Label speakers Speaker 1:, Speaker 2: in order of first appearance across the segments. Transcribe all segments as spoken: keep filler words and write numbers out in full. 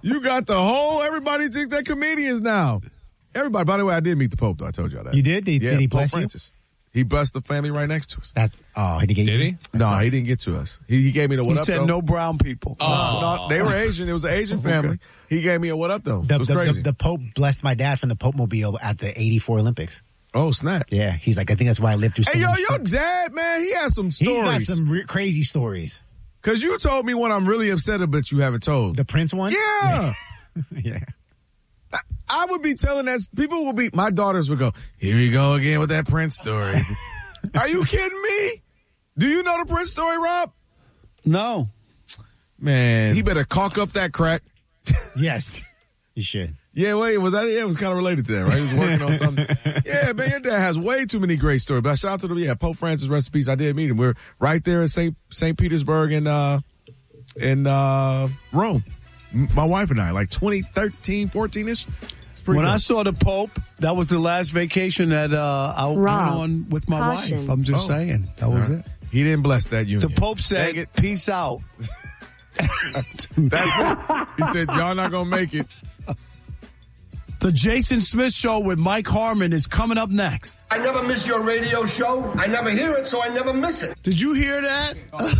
Speaker 1: You got the whole, everybody thinks they're comedians now. Everybody, by the way, I did meet the Pope, though. I told y'all that.
Speaker 2: You did? Did,
Speaker 1: yeah,
Speaker 2: did he
Speaker 1: Pope
Speaker 2: bless
Speaker 1: Francis. You? He blessed the family right next to us.
Speaker 2: That's, oh, he didn't get
Speaker 3: Did
Speaker 2: you?
Speaker 3: he?
Speaker 1: No,
Speaker 2: nice.
Speaker 1: he didn't get to us. He, he gave me the what
Speaker 4: he
Speaker 1: up,
Speaker 4: said
Speaker 1: though.
Speaker 4: no brown people.
Speaker 3: Oh.
Speaker 1: No, they were Asian. It was an Asian family. He gave me a what up, though.
Speaker 2: The,
Speaker 1: it was
Speaker 2: the,
Speaker 1: crazy.
Speaker 2: the, the Pope blessed my dad from the Pope Mobile at the eighty-four Olympics.
Speaker 1: Oh, snap.
Speaker 2: Yeah, he's like, I think that's why I lived through so
Speaker 1: Hey, yo,
Speaker 2: many
Speaker 1: your
Speaker 2: stories.
Speaker 1: dad, man, he has some
Speaker 2: He
Speaker 1: stories.
Speaker 2: got some re- crazy stories.
Speaker 1: Because you told me one I'm really upset about you haven't told.
Speaker 2: The Prince one?
Speaker 1: Yeah.
Speaker 2: Yeah.
Speaker 1: I, I would be telling that. People will be, my daughters would go, here we go again with that Prince story. Are you kidding me? Do you know the Prince story, Rob?
Speaker 4: No.
Speaker 1: Man, he better caulk up that crack.
Speaker 2: Yes, you should.
Speaker 1: Yeah, wait, was that? Yeah, it was kind of related to that, right? He was working on something. Yeah, man, your dad has way too many great stories. But shout out to them. Yeah, Pope Francis recipes. I did meet him. We're right there in Saint Saint Petersburg in uh in uh Rome. M- My wife and I, like twenty thirteen, fourteen ish.
Speaker 4: When
Speaker 1: good.
Speaker 4: I saw the Pope, that was the last vacation that uh, I
Speaker 5: Rob,
Speaker 4: went on with my
Speaker 5: caution.
Speaker 4: wife. I'm just
Speaker 1: Oh.
Speaker 4: saying. That was
Speaker 1: All right.
Speaker 4: it.
Speaker 1: He didn't bless that union.
Speaker 4: The Pope
Speaker 1: Dang
Speaker 4: said,
Speaker 1: it.
Speaker 4: peace out.
Speaker 1: That's it. He said, y'all not gonna make it.
Speaker 4: The Jason Smith Show with Mike Harmon is coming up next.
Speaker 6: I never miss your radio show. I never hear it, so I never miss it.
Speaker 4: Did you hear that?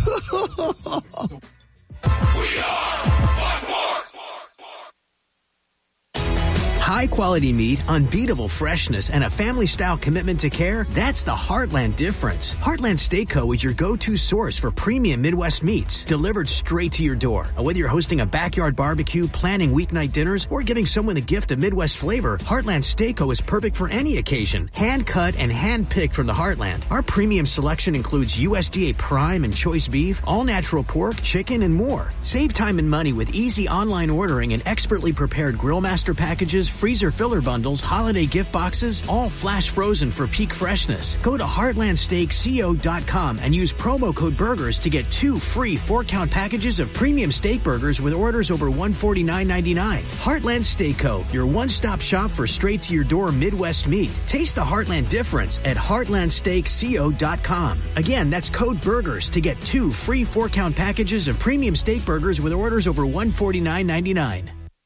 Speaker 7: We are Sports.
Speaker 8: High quality meat, unbeatable freshness, and a family style commitment to care, that's the Heartland difference. Heartland Steak Co. is your go-to source for premium Midwest meats, delivered straight to your door. Whether you're hosting a backyard barbecue, planning weeknight dinners, or giving someone the gift of Midwest flavor, Heartland Steak Co. is perfect for any occasion. Hand cut and hand picked from the Heartland. Our premium selection includes U S D A prime and choice beef, all natural pork, chicken, and more. Save time and money with easy online ordering and expertly prepared grill master packages, freezer filler bundles, holiday gift boxes, all flash frozen for peak freshness. Go to heartland steak co dot com and use promo code BURGERS to get two free four-count packages of premium steak burgers with orders over one hundred forty-nine ninety-nine. Heartland Steak Co., your one-stop shop for straight-to-your-door Midwest meat. Taste the Heartland difference at heartland steak co dot com. Again, that's code BURGERS to get two free four-count packages of premium steak burgers with orders over one hundred forty-nine ninety-nine.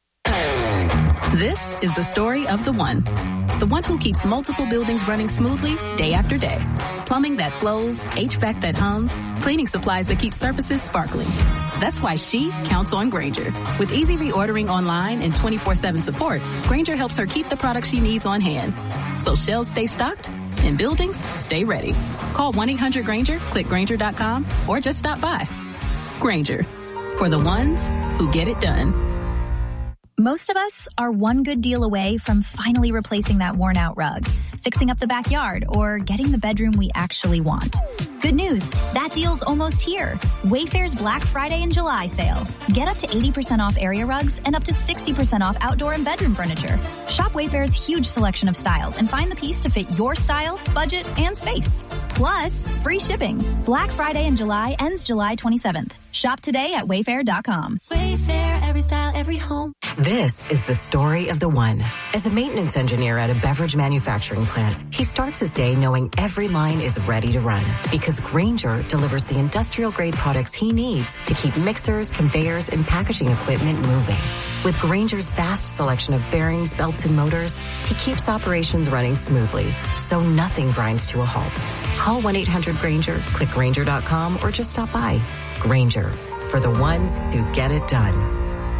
Speaker 9: This is the story of the one. The one who keeps multiple buildings running smoothly day after day. Plumbing that flows, H V A C that hums, cleaning supplies that keep surfaces sparkling. That's why she counts on Grainger. With easy reordering online and twenty-four seven support, Grainger helps her keep the products she needs on hand. So shelves stay stocked and buildings stay ready. Call one eight hundred Grainger, click Grainger dot com, or just stop by. Grainger, for the ones who get it done.
Speaker 10: Most of us are one good deal away from finally replacing that worn-out rug, fixing up the backyard, or getting the bedroom we actually want. Good news, that deal's almost here. Wayfair's Black Friday and July sale. Get up to eighty percent off area rugs and up to sixty percent off outdoor and bedroom furniture. Shop Wayfair's huge selection of styles and find the piece to fit your style, budget, and space. Plus, free shipping. Black Friday and July ends July twenty-seventh. Shop today at wayfair dot com.
Speaker 11: Wayfair, every style, every home.
Speaker 12: This is the story of the one. As a maintenance engineer at a beverage manufacturing plant, he starts his day knowing every line is ready to run because Grainger delivers the industrial-grade products he needs to keep mixers, conveyors, and packaging equipment moving. With Grainger's vast selection of bearings, belts, and motors, he keeps operations running smoothly, so nothing grinds to a halt. Call one eight hundred Grainger, click Grainger dot com, or just stop by. Grainger, for the ones who get it done.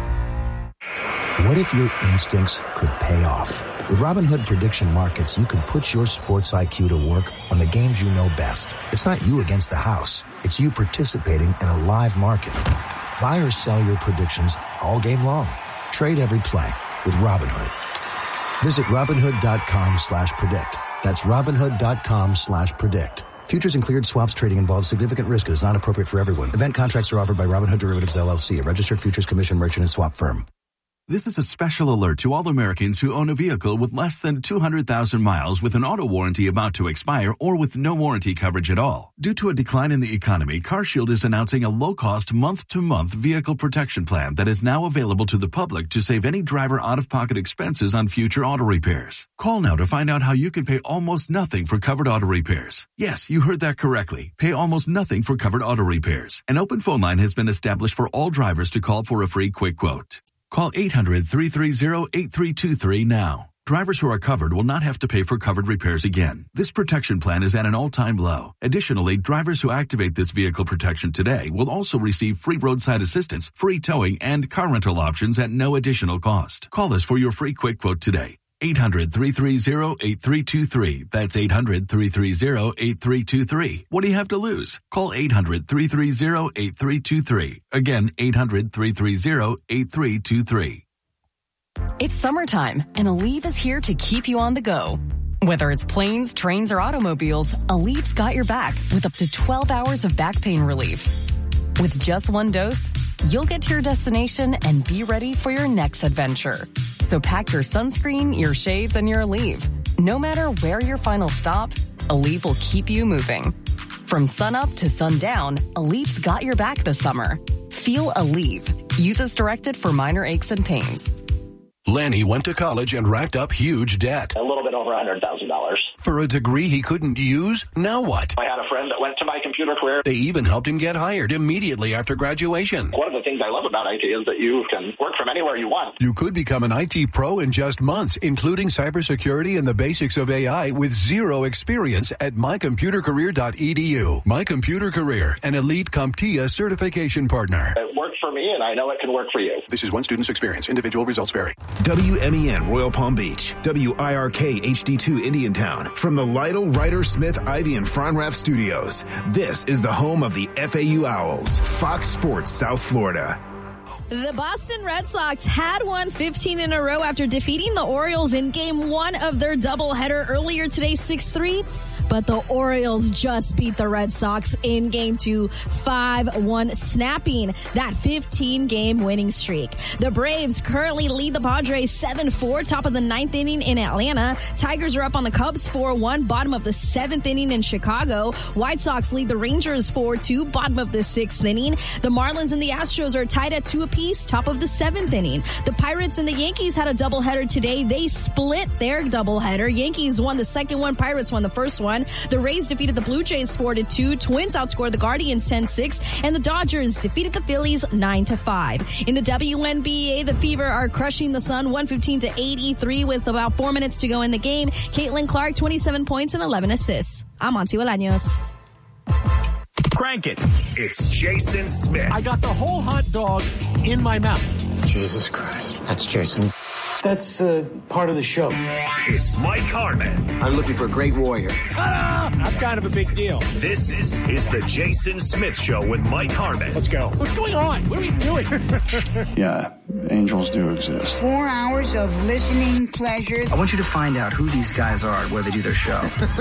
Speaker 13: What if your instincts could pay off? With Robinhood Prediction Markets, you could put your sports I Q to work on the games you know best. It's not you against the house. It's you participating in a live market. Buy or sell your predictions all game long. Trade every play with Robinhood. Visit Robinhood.com slash predict. That's Robinhood.com slash predict. Futures and cleared swaps trading involves significant risk and is not appropriate for everyone. Event contracts are offered by Robinhood Derivatives L L C, a registered futures commission merchant and swap firm.
Speaker 14: This is a special alert to all Americans who own a vehicle with less than two hundred thousand miles with an auto warranty about to expire or with no warranty coverage at all. Due to a decline in the economy, CarShield is announcing a low-cost month-to-month vehicle protection plan that is now available to the public to save any driver out-of-pocket expenses on future auto repairs. Call now to find out how you can pay almost nothing for covered auto repairs. Yes, you heard that correctly. Pay almost nothing for covered auto repairs. An open phone line has been established for all drivers to call for a free quick quote. Call eight hundred, three three zero, eight three two three now. Drivers who are covered will not have to pay for covered repairs again. This protection plan is at an all-time low. Additionally, drivers who activate this vehicle protection today will also receive free roadside assistance, free towing, and car rental options at no additional cost. Call us for your free quick quote today. eight hundred, three three zero, eight three two three. That's eight hundred, three three zero, eight three two three. What do you have to lose? Call eight hundred, three three zero, eight three two three. Again, eight hundred, three three zero, eight three two three.
Speaker 3: It's summertime, and Aleve is here to keep you on the go. Whether it's planes, trains, or automobiles, Aleve's got your back with up to twelve hours of back pain relief. With just one dose, you'll get to your destination and be ready for your next adventure. So pack your sunscreen, your shades, and your Aleve. No matter where your final stop, Aleve will keep you moving. From sunup to sundown, Aleve's got your back this summer. Feel Aleve. Use as directed for minor aches and pains.
Speaker 5: Lanny went to college and racked up huge debt.
Speaker 15: A little bit over one hundred thousand dollars.
Speaker 5: For a degree he couldn't use? Now what?
Speaker 15: I had a friend that went to my computer career.
Speaker 5: They even helped him get hired immediately after graduation.
Speaker 15: One of the things I love about I T is that you can work from anywhere you want.
Speaker 5: You could become an I T pro in just months, including cybersecurity and the basics of A I with zero experience at my computer career dot e d u. My Computer Career, an elite CompTIA certification partner.
Speaker 15: It worked for me, and I know it can work for you.
Speaker 5: This is one student's experience. Individual results vary.
Speaker 16: W M E N Royal Palm Beach, W I R K H D two Indiantown. From the Lytle, Ryder, Smith, Ivy, and Fronrath studios, this is the home of the F A U Owls, Fox Sports South Florida.
Speaker 17: The Boston Red Sox had won fifteen in a row after defeating the Orioles in game one of their doubleheader earlier today, six three. But the Orioles just beat the Red Sox in game two, five one, snapping that fifteen-game winning streak. The Braves currently lead the Padres seven four, top of the ninth inning in Atlanta. Tigers are up on the Cubs four one, bottom of the seventh inning in Chicago. White Sox lead the Rangers four two, bottom of the sixth inning. The Marlins and the Astros are tied at two apiece, top of the seventh inning. The Pirates and the Yankees had a doubleheader today. They split their doubleheader. Yankees won the second one, Pirates won the first one. The Rays defeated the Blue Jays four to two. Twins outscored the Guardians ten six. And the Dodgers defeated the Phillies nine to five. In the W N B A, the Fever are crushing the Sun one fifteen to eighty-three with about four minutes to go in the game. Caitlin Clark, twenty-seven points and eleven assists. I'm Monty Bolaños.
Speaker 18: Crank it. It's Jason Smith.
Speaker 4: I got the whole hot dog in my mouth.
Speaker 19: Jesus Christ. That's Jason.
Speaker 20: That's uh, part of the show.
Speaker 18: It's Mike Harmon.
Speaker 19: I'm looking for a great warrior.
Speaker 20: Ta-da! I'm kind of a big deal.
Speaker 18: This is, is the Jason Smith Show with Mike Harmon.
Speaker 20: Let's go.
Speaker 4: What's going on? What are we doing?
Speaker 21: Yeah, angels do exist.
Speaker 22: Four hours of listening pleasure.
Speaker 19: I want you to find out who these guys are where they do their show.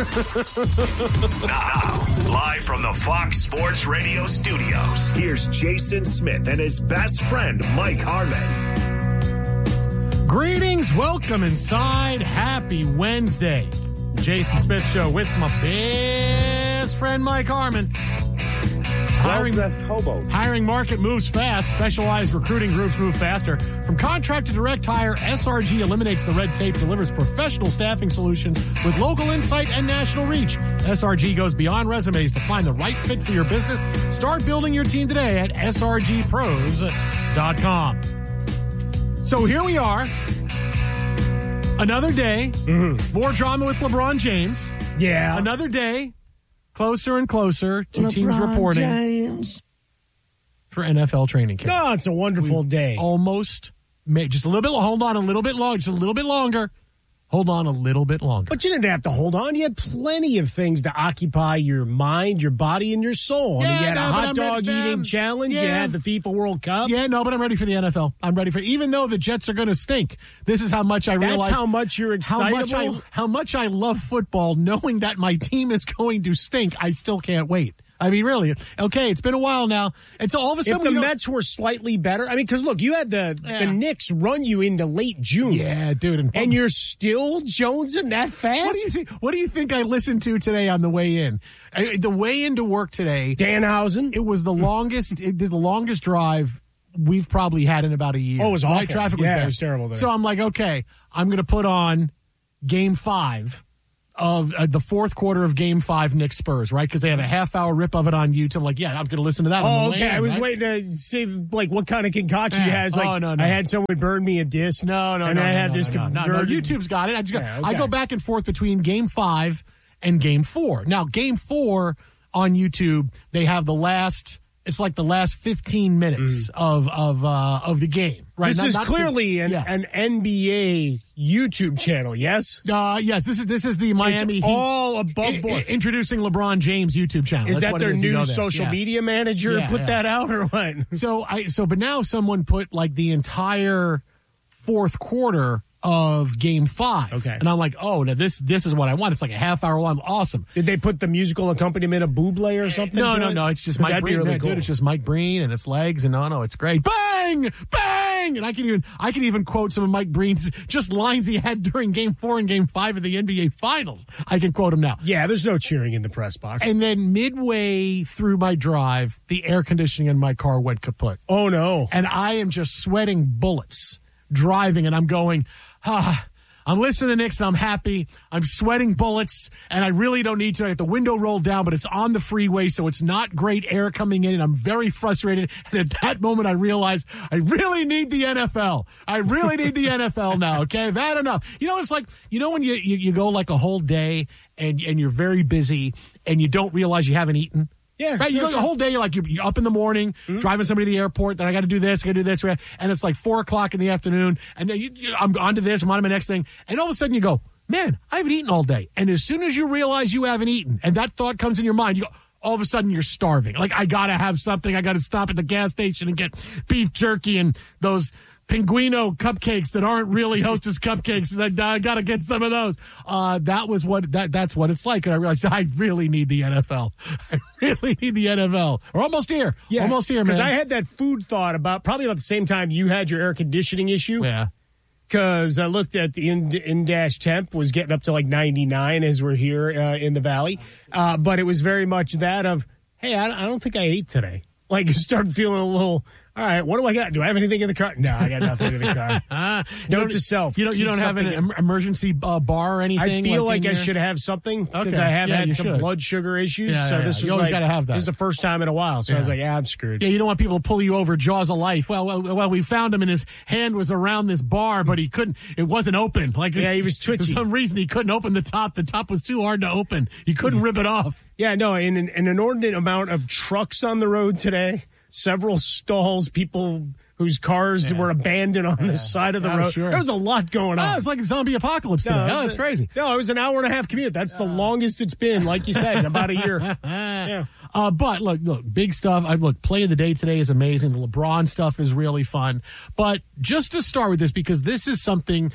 Speaker 18: Now, live from the Fox Sports Radio studios, here's Jason Smith and his best friend, Mike Harmon.
Speaker 4: Greetings, welcome inside. Happy Wednesday. Jason Smith Show with my best friend Mike Harmon. Hiring, hiring market moves fast. Specialized recruiting groups move faster. From contract to direct hire, S R G eliminates the red tape, delivers professional staffing solutions with local insight and national reach. S R G goes beyond resumes to find the right fit for your business. Start building your team today at S R G pros dot com. So here we are. Another day. Mm-hmm. More drama with LeBron James.
Speaker 20: Yeah.
Speaker 4: Another day. Closer and closer to
Speaker 20: LeBron
Speaker 4: teams reporting
Speaker 20: James.
Speaker 4: for N F L training camp.
Speaker 20: Oh, it's a wonderful
Speaker 4: we
Speaker 20: day.
Speaker 4: Almost made just a little bit. Hold on a little bit longer. Just a little bit longer. Hold on a little bit longer.
Speaker 20: But you didn't have to hold on. You had plenty of things to occupy your mind, your body, and your soul.
Speaker 4: Yeah,
Speaker 20: I mean, you had
Speaker 4: no,
Speaker 20: a
Speaker 4: but
Speaker 20: hot
Speaker 4: I'm
Speaker 20: dog
Speaker 4: ready,
Speaker 20: eating
Speaker 4: um,
Speaker 20: challenge.
Speaker 4: yeah.
Speaker 20: You had the FIFA World Cup.
Speaker 4: Yeah, no, but I'm ready for the N F L. I'm ready for even though the Jets are going to stink. This is how much I realize.
Speaker 20: That's how much you're excitable.
Speaker 4: How much I, how much I love football, knowing that my team is going to stink. I still can't wait. I mean, really. Okay, it's been a while now. And so all of a sudden,
Speaker 20: if the
Speaker 4: we
Speaker 20: Mets were slightly better, I mean, because look, you had the
Speaker 4: Yeah.
Speaker 20: the Knicks run you into late June.
Speaker 4: Yeah, dude. And,
Speaker 20: And you're still jonesing that fast?
Speaker 4: What do you think? What do you think I listened to today on the way in? I, the way into work today,
Speaker 20: Danhausen.
Speaker 4: It was the longest. It did the longest drive we've probably had in about a year.
Speaker 20: Oh, it was awful.
Speaker 4: Right? Traffic was
Speaker 20: yeah,
Speaker 4: bad.
Speaker 20: it was terrible there.
Speaker 4: So I'm like, okay, I'm going to put on Game Five of uh, the fourth quarter of Game Five, Knicks Spurs, right? Because they have a half hour rip of it on YouTube. I'm like, yeah, I'm going to listen to that.
Speaker 20: Oh,
Speaker 4: on the
Speaker 20: okay.
Speaker 4: land,
Speaker 20: I was
Speaker 4: right?
Speaker 20: waiting to see like what kind of concoction he
Speaker 4: Yeah.
Speaker 20: has. Like,
Speaker 4: oh, no, no.
Speaker 20: I had someone burn me a disc.
Speaker 4: No, no,
Speaker 20: and
Speaker 4: no.
Speaker 20: I
Speaker 4: no,
Speaker 20: had
Speaker 4: no,
Speaker 20: this
Speaker 4: no, no, no,
Speaker 20: converted-
Speaker 4: no. YouTube's got it. I just got.
Speaker 20: Yeah, okay.
Speaker 4: I go back and forth between Game Five and Game Four. Now, Game Four on YouTube, they have the last. It's like the last fifteen minutes
Speaker 20: Mm.
Speaker 4: of of uh, of the game. Right.
Speaker 20: This
Speaker 4: Not-
Speaker 20: is
Speaker 4: not-
Speaker 20: clearly an,
Speaker 4: yeah.
Speaker 20: an N B A YouTube channel, yes?
Speaker 4: Uh, yes, this is this is the Miami
Speaker 20: It's
Speaker 4: Heat
Speaker 20: all above
Speaker 4: i-
Speaker 20: board.
Speaker 4: i- introducing LeBron James YouTube channel.
Speaker 20: Is
Speaker 4: That's
Speaker 20: that
Speaker 4: what
Speaker 20: their
Speaker 4: it is. You
Speaker 20: new
Speaker 4: know that.
Speaker 20: social
Speaker 4: Yeah.
Speaker 20: media manager
Speaker 4: Yeah,
Speaker 20: put
Speaker 4: yeah.
Speaker 20: that out or what?
Speaker 4: So I so but now someone put like the entire fourth quarter of Game Five.
Speaker 20: Okay.
Speaker 4: And I'm like, oh, now this this is what I want. It's like a half hour long. Awesome.
Speaker 20: Did they put the musical accompaniment of Bublé or something?
Speaker 4: No,
Speaker 20: to
Speaker 4: no,
Speaker 20: it?
Speaker 4: no. It's just
Speaker 20: 'Cause
Speaker 4: Mike
Speaker 20: that'd be
Speaker 4: Breen.
Speaker 20: really
Speaker 4: Yeah,
Speaker 20: cool.
Speaker 4: Dude, it's just Mike Breen and its legs, and no, no, it's great. Bang, bang, and I can even I can even quote some of Mike Breen's just lines he had during Game Four and Game Five of the N B A Finals. I can quote him now.
Speaker 20: Yeah, there's no cheering in the press box.
Speaker 4: And then midway through my drive, the air conditioning in my car went kaput.
Speaker 20: Oh no!
Speaker 4: And I am just sweating bullets driving, and I'm going, ah. I'm listening to Knicks and I'm happy. I'm sweating bullets and I really don't need to. I get the window rolled down, but it's on the freeway, so it's not great air coming in, and I'm very frustrated. And at that moment, I realized I really need the N F L. I really need the N F L now, okay? I've had enough. You know, it's like, you know when you, you, you go like a whole day and, and you're very busy and you don't realize you haven't eaten?
Speaker 20: Yeah.
Speaker 4: Right. You
Speaker 20: yeah,
Speaker 4: go the
Speaker 20: sure.
Speaker 4: whole day, you're like, you're, you're up in the morning,
Speaker 20: Mm-hmm.
Speaker 4: driving somebody to the airport, then I got to do this, I got to do this, right? And it's like four o'clock in the afternoon, and then you, you, I'm on to this, I'm on to my next thing. And all of a sudden you go, man, I haven't eaten all day. And as soon as you realize you haven't eaten, and that thought comes in your mind, you go, all of a sudden you're starving. Like, I got to have something. I got to stop at the gas station and get beef jerky and those Pinguino cupcakes that aren't really Hostess cupcakes. I, I got to get some of those. Uh, that was what, that, that's what it's like. And I realized I really need the N F L. I really need the N F L. We're almost here.
Speaker 20: Yeah,
Speaker 4: Almost here, man.
Speaker 20: Because I had that food thought about probably about the same time you had your air conditioning issue.
Speaker 4: Yeah.
Speaker 20: Because I looked at the in, in dash temp was getting up to like ninety-nine as we're here uh, in the valley. Uh, but it was very much that of, hey, I, I don't think I ate today. Like, you start feeling a little, all right, what do I got? Do I have anything in the car? No, I got nothing in the car. Note to self.
Speaker 4: You don't, you
Speaker 20: keep
Speaker 4: don't have an
Speaker 20: something-
Speaker 4: em- emergency uh, bar or anything?
Speaker 20: I feel like,
Speaker 4: in
Speaker 20: I
Speaker 4: your-
Speaker 20: should have something because
Speaker 4: Okay.
Speaker 20: I have
Speaker 4: Yeah, you
Speaker 20: had some
Speaker 4: should.
Speaker 20: blood sugar issues.
Speaker 4: Yeah,
Speaker 20: so
Speaker 4: yeah,
Speaker 20: this
Speaker 4: yeah.
Speaker 20: is
Speaker 4: You always
Speaker 20: like,
Speaker 4: gotta have that.
Speaker 20: This is the first time in a while. So I was
Speaker 4: Yeah.
Speaker 20: like, yeah, I'm screwed.
Speaker 4: Yeah, you don't want people to pull you over, jaws of life. Well, well, well, we found him and his hand was around this bar, but he couldn't, it wasn't open. Like,
Speaker 20: Yeah, he was twitchy.
Speaker 4: For some reason, he couldn't open the top. The top was too hard to open. He couldn't rip it off.
Speaker 20: Yeah, no, in an, an inordinate amount of trucks on the road today, several stalls, people whose cars
Speaker 4: Yeah.
Speaker 20: were abandoned on the side of the
Speaker 4: I'm
Speaker 20: road.
Speaker 4: sure.
Speaker 20: There was a lot going on.
Speaker 4: Oh, it's like a zombie apocalypse today.
Speaker 20: No, it
Speaker 4: Oh,
Speaker 20: was
Speaker 4: that's
Speaker 20: a-
Speaker 4: crazy.
Speaker 20: No, it was an hour and a half commute. That's the longest it's been, like you said, in about a year. Yeah.
Speaker 4: Uh, but look, look, big stuff. I look, play of the day today is amazing. The LeBron stuff is really fun. But just to start with this, because this is something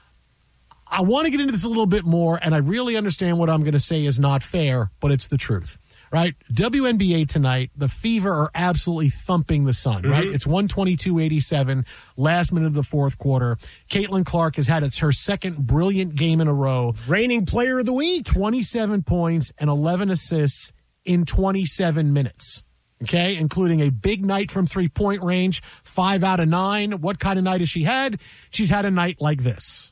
Speaker 4: I want to get into this a little bit more, and I really understand what I'm going to say is not fair, but it's the truth. Right? W N B A tonight, the Fever are absolutely thumping the Sun,
Speaker 20: Mm-hmm.
Speaker 4: right? It's one twenty-two eighty-seven, last minute of the fourth quarter. Caitlin Clark has had its, her second brilliant game in a row.
Speaker 20: Reigning player of the week.
Speaker 4: twenty-seven points and eleven assists in twenty-seven minutes. Okay, including a big night from three-point range, five out of nine. What kind of night has she had? She's had a night like this.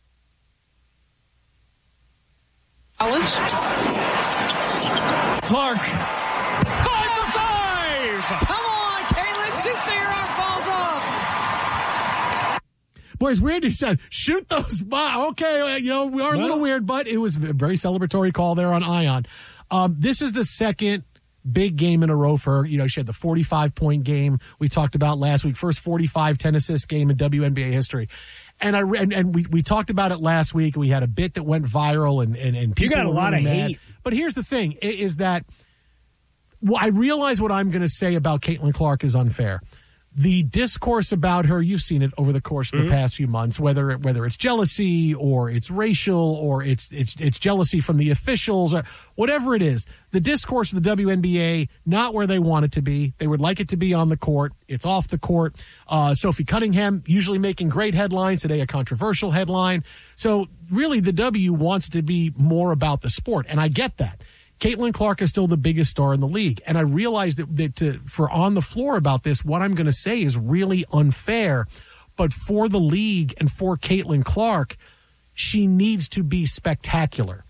Speaker 1: Collins. Clark. Five for five! Come on, Kaylin, shoot till your arm falls off.
Speaker 4: Boy, it's weird. He said, shoot those. Bo-. Okay, you know, we are a little weird, but it was a very celebratory call there on Ion. Um, this is the second big game in a row for her. You know, she had the forty-five point game we talked about last week. First forty-five, ten assist game in W N B A history. And I and, and we, we talked about it last week. We had a bit that went viral, and, and, and people
Speaker 20: You got a
Speaker 4: were
Speaker 20: lot
Speaker 4: really
Speaker 20: of
Speaker 4: mad.
Speaker 20: hate.
Speaker 4: But here's the thing, i- is that well, I realize what I'm going to say about Caitlin Clark is unfair. The discourse about her, you've seen it over the course of the
Speaker 20: Mm-hmm.
Speaker 4: past few months, whether it, whether it's jealousy or it's racial or it's it's it's jealousy from the officials or whatever it is. The discourse of the W N B A, not where they want it to be. They would like it to be on the court. It's off the court. Uh, Sophie Cunningham usually making great headlines. Today, a controversial headline. So really, the W wants to be more about the sport, and I get that. Caitlin Clark is still the biggest star in the league. And I realize that, that to, for on the floor about this, what I'm going to say is really unfair. But for the league and for Caitlin Clark, she needs to be spectacular.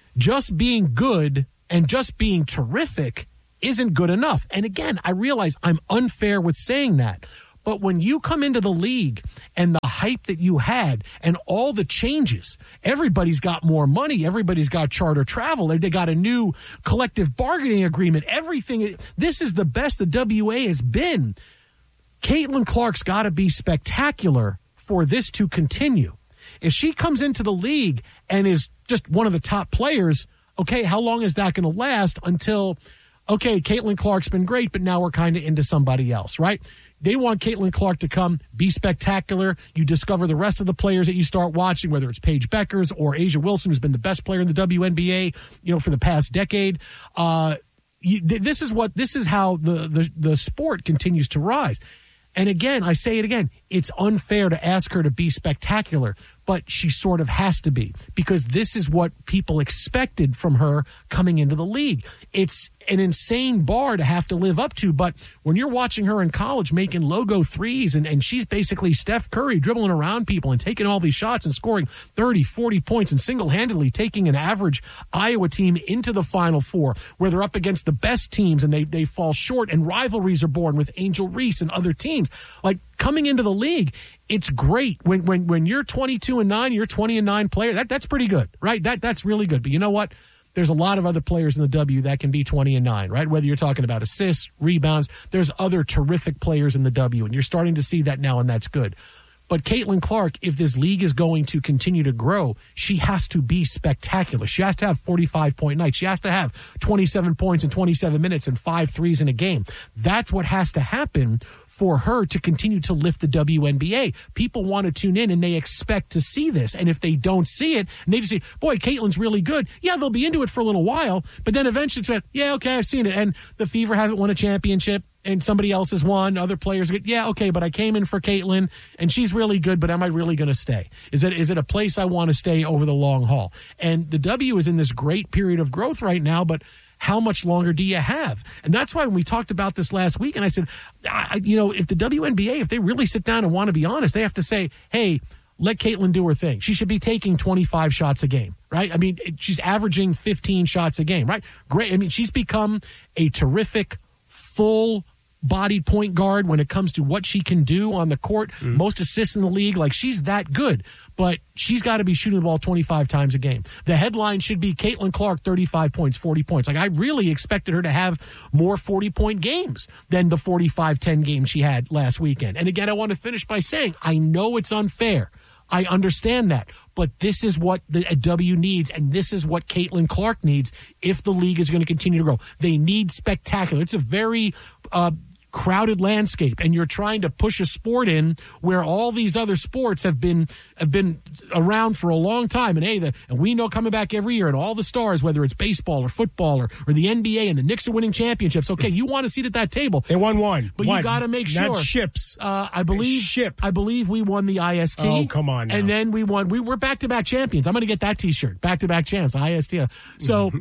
Speaker 4: just being good and just being terrific isn't good enough. And again, I realize I'm unfair with saying that. But when you come into the league and the hype that you had and all the changes, everybody's got more money. Everybody's got charter travel. They, they got a new collective bargaining agreement. Everything. This is the best the W A has been. Caitlin Clark's got to be spectacular for this to continue. If she comes into the league and is just one of the top players, okay, how long is that going to last until, okay, Caitlin Clark's been great, but now we're kind of into somebody else, right? They want Caitlin Clark to come, be spectacular. You discover the rest of the players that you start watching, whether it's Paige Beckers or Asia Wilson, who's been the best player in the W N B A, you know, for the past decade. Uh, you, this is what this is how the, the the sport continues to rise. And again, I say it again, it's unfair to ask her to be spectacular, but she sort of has to be because this is what people expected from her coming into the league. It's an insane bar to have to live up to, but when you're watching her in college making logo threes and, and she's basically Steph Curry dribbling around people and taking all these shots and scoring thirty, forty points and single-handedly taking an average Iowa team into the Final Four where they're up against the best teams and they, they fall short and rivalries are born with Angel Reese and other teams. Like coming into the league, it's great when when when you're twenty-two and nine, you're twenty and nine player. That that's pretty good, right? That that's really good. But you know what? There's a lot of other players in the W that can be twenty and nine, right? Whether you're talking about assists, rebounds, there's other terrific players in the W, and you're starting to see that now, and that's good. But Caitlin Clark, if this league is going to continue to grow, she has to be spectacular. She has to have forty-five point nights. She has to have twenty-seven points in twenty-seven minutes and five threes in a game. That's what has to happen for her to continue to lift the W N B A. People want to tune in and they expect to see this. And if they don't see it, and they just say, boy, Caitlin's really good. Yeah, they'll be into it for a little while, but then eventually it's like, yeah, okay, I've seen it. And the Fever haven't won a championship and somebody else has won. Other players get, yeah, okay, but I came in for Caitlin and she's really good, but am I really going to stay? Is it, is it a place I want to stay over the long haul? And the W is in this great period of growth right now, but how much longer do you have? And that's why when we talked about this last week, and I said, I, you know, if the W N B A, if they really sit down and want to be honest, they have to say, hey, let Caitlin do her thing. She should be taking twenty-five shots a game, right? I mean, she's averaging fifteen shots a game, right? Great. I mean, she's become a terrific, full bodied point guard when it comes to what she can do on the court. Mm-hmm. Most assists in the league. Like, she's that good, but she's got to be shooting the ball twenty-five times a game. The headline should be Caitlin Clark, thirty-five points, forty points. Like, I really expected her to have more forty-point games than the forty-five ten game she had last weekend. And again, I want to finish by saying, I know it's unfair. I understand that. But this is what the W needs, and this is what Caitlin Clark needs if the league is going to continue to grow. They need spectacular. It's a very uh, crowded landscape, and you're trying to push a sport in where all these other sports have been have been around for a long time. And hey, the, and we know coming back every year, and all the stars, whether it's baseball or football or, or the N B A, and the Knicks are winning championships. Okay, you want a seat at that table.
Speaker 20: They won one,
Speaker 4: but
Speaker 20: one.
Speaker 4: you got to make sure.
Speaker 20: Not ships.
Speaker 4: Uh, I believe
Speaker 20: ship.
Speaker 4: I believe we won the I S T.
Speaker 20: Oh, come on now.
Speaker 4: And then we won. We were back to back champions. I'm going to get that T-shirt. Back to back champs. I S T. So.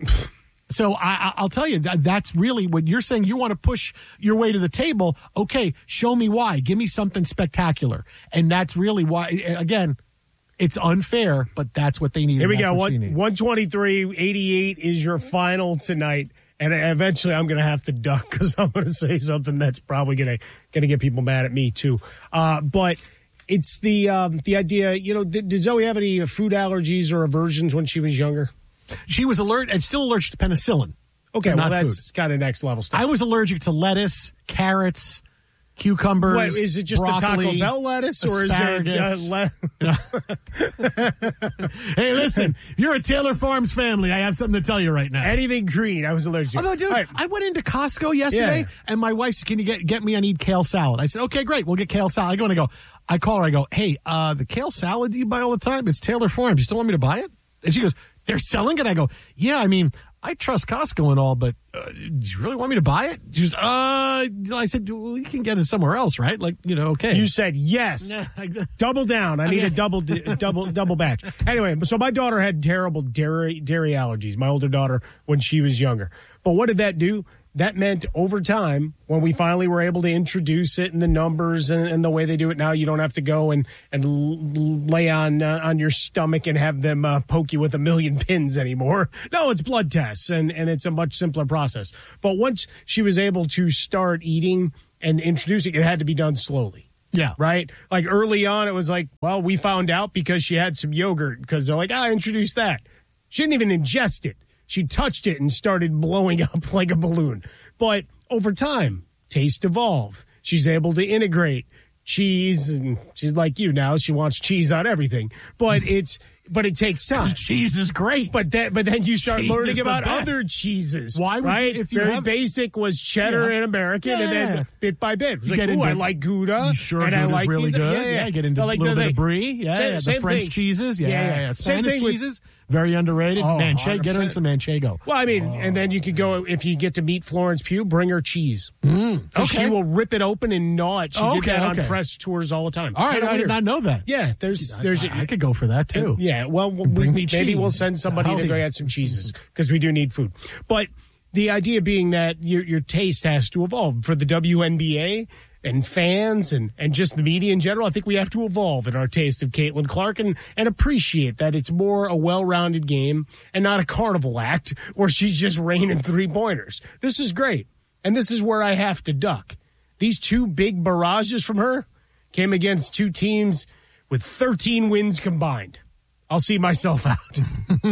Speaker 4: So I, I'll tell you, that that's really what you're saying. You want to push your way to the table. Okay, show me why. Give me something spectacular. And that's really why, again, it's unfair, but that's what they need.
Speaker 20: Here we go. one twenty-three eighty-eight is your final tonight. And eventually I'm going to have to duck because I'm going to say something that's probably going to going to get people mad at me too. Uh, but it's the um, the idea, you know, did, did Zoe have any food allergies or aversions when she was younger?
Speaker 4: She was allergic and still allergic to penicillin.
Speaker 20: Okay, well, that's kind of next level stuff.
Speaker 4: I was allergic to lettuce, carrots, cucumbers.
Speaker 20: Wait, is it just
Speaker 4: broccoli,
Speaker 20: the Taco Bell lettuce, or
Speaker 4: asparagus.
Speaker 20: is it? Uh, le-
Speaker 4: Hey, listen, you're a Taylor Farms family. I have something to tell you right now.
Speaker 20: Anything green, I was allergic to.
Speaker 4: Although, dude,
Speaker 20: right.
Speaker 4: I went into Costco yesterday, yeah. and my wife said, "Can you get get me? I need kale salad." I said, "Okay, great, we'll get kale salad." I go and I go. I call her. I go, "Hey, uh, the kale salad you buy all the time, it's Taylor Farms. You still want me to buy it?" And she goes, "They're selling it?" I go, "Yeah, I mean, I trust Costco and all, but uh, do you really want me to buy it?" She goes, uh, I said, well, we can get it somewhere else, right? Like, you know, okay.
Speaker 20: You said yes. Double down. I need a double, double, double batch. Anyway, so my daughter had terrible dairy, dairy allergies, my older daughter, when she was younger. But what did that do? that meant over time, when we finally were able to introduce it and the numbers and, and the way they do it now, you don't have to go and, and l- lay on uh, on your stomach and have them uh, poke you with a million pins anymore. No, it's blood tests, and, and it's a much simpler process. But once she was able to start eating and introducing, it had to be done slowly.
Speaker 4: Yeah.
Speaker 20: Right? Like early on, it was like, well, we found out because she had some yogurt because they're like, ah, I introduced that. She didn't even ingest it. She touched it and started blowing up like a balloon. But over time, taste evolve. She's able to integrate cheese, and she's like you now. She wants cheese on everything. But it's but it takes time.
Speaker 4: Cheese is great.
Speaker 20: But then but then you start
Speaker 4: Cheese
Speaker 20: learning
Speaker 4: is the
Speaker 20: about
Speaker 4: best.
Speaker 20: other cheeses.
Speaker 4: Why would
Speaker 20: right?
Speaker 4: you, if you
Speaker 20: Very
Speaker 4: have,
Speaker 20: basic was cheddar
Speaker 4: Yeah.
Speaker 20: and American,
Speaker 4: Yeah.
Speaker 20: and then bit by bit. It was
Speaker 4: You
Speaker 20: like,
Speaker 4: get
Speaker 20: ooh,
Speaker 4: into-
Speaker 20: I like Gouda.
Speaker 4: You sure,
Speaker 20: and I
Speaker 4: Gouda's
Speaker 20: like
Speaker 4: really
Speaker 20: these-
Speaker 4: good.
Speaker 20: Yeah, yeah.
Speaker 4: Yeah, get into
Speaker 20: I
Speaker 4: a
Speaker 20: like
Speaker 4: little
Speaker 20: the
Speaker 4: bit
Speaker 20: thing.
Speaker 4: of brie. Yeah,
Speaker 20: Same-
Speaker 4: yeah, the
Speaker 20: same
Speaker 4: French
Speaker 20: thing.
Speaker 4: cheeses. Yeah,
Speaker 20: Yeah,
Speaker 4: yeah,
Speaker 20: yeah.
Speaker 4: yeah.
Speaker 20: Same
Speaker 4: Spanish
Speaker 20: thing with-
Speaker 4: cheeses, very underrated.
Speaker 20: Oh,
Speaker 4: Manche-
Speaker 20: one hundred
Speaker 4: get her
Speaker 20: percent.
Speaker 4: some Manchego.
Speaker 20: Well, I mean,
Speaker 4: Oh.
Speaker 20: and then you could go, if you get to meet Florence Pugh, bring her cheese.
Speaker 4: Mm,
Speaker 20: 'Cause
Speaker 4: okay.
Speaker 20: She will rip it open and gnaw it. She
Speaker 4: Oh,
Speaker 20: did
Speaker 4: okay,
Speaker 20: that on
Speaker 4: okay.
Speaker 20: press tours all the time.
Speaker 4: All right,
Speaker 20: Kinda
Speaker 4: I did
Speaker 20: weird.
Speaker 4: not know that.
Speaker 20: Yeah, there's, there's,
Speaker 4: I, I could go for that too.
Speaker 20: yeah, well, we,
Speaker 4: Bring me
Speaker 20: maybe
Speaker 4: cheese.
Speaker 20: we'll send somebody
Speaker 4: Howdy.
Speaker 20: to go get some cheeses because we do need food. But the idea being that your your taste has to evolve for the W N B A and fans and, and just the media in general. I think we have to evolve in our taste of Caitlin Clark and, and appreciate that it's more a well-rounded game and not a carnival act where she's just raining three-pointers. This is great, and this is where I have to duck. These two big barrages from her came against two teams with thirteen wins combined. I'll see myself out.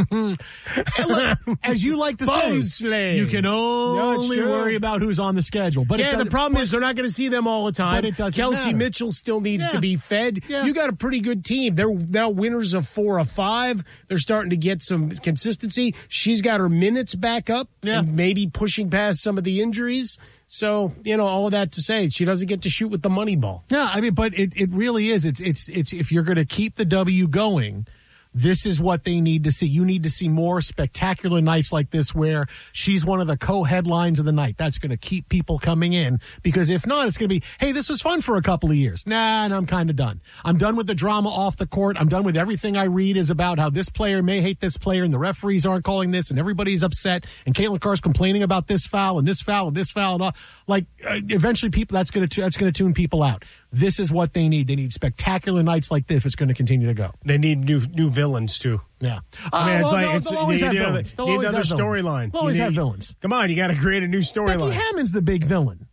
Speaker 4: Look, as you like to
Speaker 20: Bum
Speaker 4: say,
Speaker 20: slay.
Speaker 4: you can
Speaker 20: No, it's
Speaker 4: only
Speaker 20: true.
Speaker 4: worry about who's on the schedule. But it
Speaker 20: yeah, the
Speaker 4: doesn't-
Speaker 20: problem is they're not going to see them all the time.
Speaker 4: But it doesn't
Speaker 20: Kelsey
Speaker 4: matter.
Speaker 20: Mitchell still needs
Speaker 4: Yeah.
Speaker 20: to be fed.
Speaker 4: Yeah.
Speaker 20: You got a pretty good team. They're now winners of four of five. They're starting to get some consistency. She's got her minutes back up.
Speaker 4: Yeah.
Speaker 20: And maybe pushing past some of the injuries. So, you know, all of that to say, she doesn't get to shoot with the money ball.
Speaker 4: Yeah, I mean, but it, it really is. It's it's it's if you're going to keep the W going, this is what they need to see. You need to see more spectacular nights like this where she's one of the co-headlines of the night. That's going to keep people coming in, because if not, it's going to be, hey, this was fun for a couple of years. Nah, and I'm kind of done. I'm done with the drama off the court. I'm done with everything I read is about how this player may hate this player and the referees aren't calling this and everybody's upset and Caitlin Clark's complaining about this foul and this foul and this foul and all. Like, uh, eventually people, that's going to, that's going to tune people out. This is what they need. They need spectacular nights like this if it's going to continue to go.
Speaker 20: They need new new villains, too.
Speaker 4: Yeah.
Speaker 20: I mean, it's
Speaker 4: well,
Speaker 20: like,
Speaker 4: they'll-
Speaker 20: it's,
Speaker 4: they'll always
Speaker 20: you
Speaker 4: have
Speaker 20: need another,
Speaker 4: villains. They'll
Speaker 20: need
Speaker 4: always
Speaker 20: another
Speaker 4: have villains.
Speaker 20: storyline.
Speaker 4: They'll always
Speaker 20: You
Speaker 4: have
Speaker 20: need-
Speaker 4: villains.
Speaker 20: Come on, you got to create a new
Speaker 4: Becky
Speaker 20: storyline.
Speaker 4: Hammond's the big villain.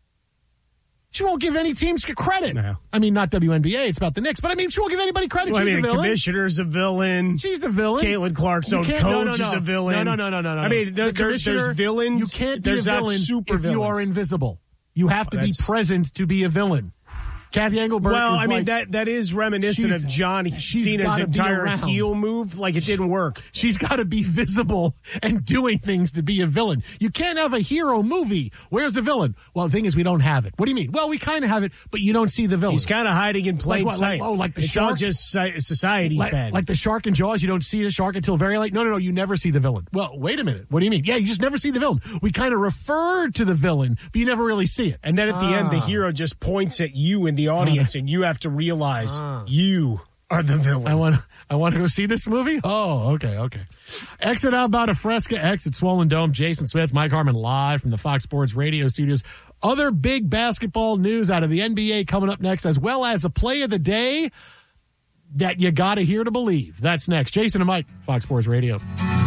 Speaker 4: She won't give any teams credit.
Speaker 20: No.
Speaker 4: I mean, not W N B A. It's about the Knicks. But I mean, she won't give anybody credit.
Speaker 20: Well,
Speaker 4: She's
Speaker 20: I mean,
Speaker 4: the
Speaker 20: the
Speaker 4: villain.
Speaker 20: commissioner's a villain.
Speaker 4: She's the villain.
Speaker 20: Caitlin Clark's
Speaker 4: You
Speaker 20: own
Speaker 4: can't-
Speaker 20: coach
Speaker 4: no, no, no.
Speaker 20: is a villain.
Speaker 4: No, no, no, no, no, no.
Speaker 20: I mean,
Speaker 4: the
Speaker 20: there, there,
Speaker 4: commissioner,
Speaker 20: there's villains.
Speaker 4: You can't be
Speaker 20: there's
Speaker 4: a
Speaker 20: not
Speaker 4: villain
Speaker 20: super
Speaker 4: if
Speaker 20: villains.
Speaker 4: you are invisible. You have to
Speaker 20: Well,
Speaker 4: be
Speaker 20: that's-
Speaker 4: present to be a villain. Kathy Engelbert.
Speaker 20: Well,
Speaker 4: is
Speaker 20: I mean,
Speaker 4: like,
Speaker 20: that that is reminiscent
Speaker 4: she's-
Speaker 20: of John
Speaker 4: she's
Speaker 20: Cena's
Speaker 4: gotta be
Speaker 20: entire
Speaker 4: around.
Speaker 20: heel move. Like, it didn't work.
Speaker 4: She's got to be visible and doing things to be a villain. You can't have a hero movie. Where's the villain? Well, the thing is, we don't have it. What do you mean? Well, we kind of have it, but you don't see the villain.
Speaker 20: He's kind of hiding in plain
Speaker 4: Like what,
Speaker 20: sight.
Speaker 4: like- oh, like the
Speaker 20: it's
Speaker 4: shark?
Speaker 20: all just si- society's
Speaker 4: like,
Speaker 20: bad.
Speaker 4: like the shark in Jaws, you don't see the shark until very late. No, no, no, you never see the villain. Well, wait a minute. What do you mean? Yeah, you just never see the villain. We kind of refer to the villain, but you never really see it.
Speaker 20: and then at the end, the
Speaker 4: Ah.
Speaker 20: hero just points at you in the audience, and you have to realize you are the villain.
Speaker 4: I want I want to go see this movie? Oh, okay, okay. Exit out about a Fresca X at Swollen Dome. Jason Smith, Mike Harmon live from the Fox Sports Radio studios. Other big basketball news out of the N B A coming up next, as well as a play of the day that you got to hear to believe. That's next. Jason and Mike, Fox Sports Radio.